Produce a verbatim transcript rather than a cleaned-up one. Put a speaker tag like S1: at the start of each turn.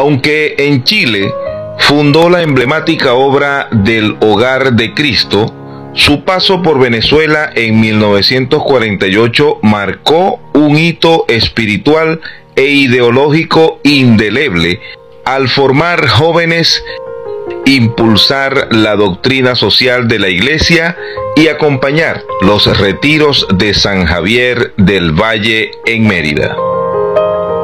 S1: Aunque en Chile fundó la emblemática obra del Hogar de Cristo, su paso por Venezuela en mil novecientos cuarenta y ocho marcó un hito espiritual e ideológico indeleble al formar jóvenes, impulsar la doctrina social de la Iglesia y acompañar los retiros de San Javier del Valle en Mérida.